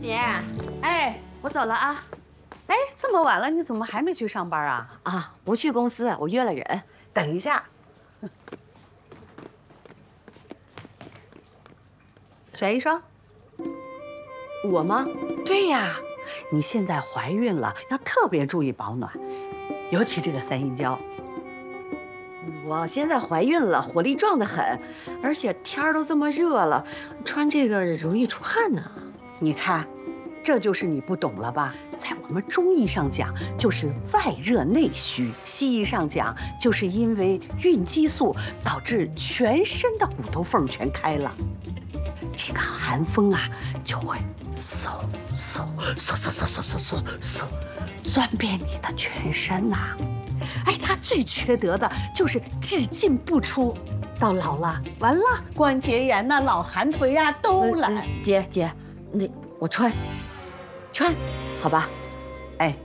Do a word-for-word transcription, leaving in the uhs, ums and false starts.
姐， 哎， 我走了啊。 哎，这么晚了，你怎么还没去上班啊？ 啊，不去公司，我约了人。 等一下，选一双。 我吗？ 对呀，你现在怀孕了，要特别注意保暖，尤其这个三阴交。 我现在怀孕了，火力壮得很，而且天儿都这么热了，穿这个容易出汗呢。 你看，这就是你不懂了吧？在我们中医上讲，就是外热内虚；西医上讲，就是因为孕激素导致全身的骨头缝全开了，这个寒风啊就会嗖嗖嗖嗖嗖嗖嗖嗖嗖钻遍你的全身呐、啊。哎，他最缺德的就是只进不出，到老了完了，关节炎呐、老寒腿呀、都来。 姐姐，那我穿，穿，好吧？ 哎。